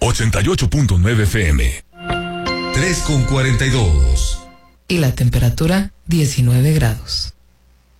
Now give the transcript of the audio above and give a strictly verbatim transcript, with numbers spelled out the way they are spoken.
ochenta y ocho punto nueve F M. tres con cuarenta y dos. Y la temperatura, diecinueve grados.